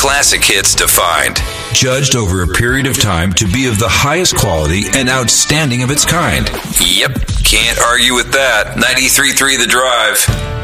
classic hits to find. Judged over a period of time to be of the highest quality and outstanding of its kind. Yep, can't argue with that. 93.3 The Drive.